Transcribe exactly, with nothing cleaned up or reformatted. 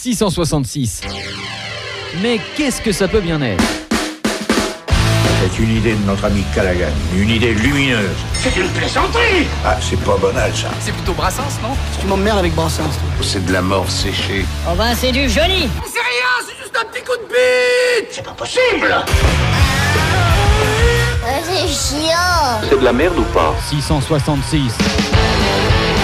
six cent soixante-six. Mais qu'est-ce que ça peut bien être? C'est une idée de notre ami Callaghan, une idée lumineuse. C'est une plaisanterie. Ah, c'est pas banal, ça. C'est plutôt Brassens, non? Tu m'emmerdes avec Brassens, toi. C'est de la mort séchée. Oh ben, c'est du joli. C'est rien, c'est juste un petit coup de bite. C'est pas possible. Ouais, c'est chiant. C'est de la merde ou pas? six cent soixante-six.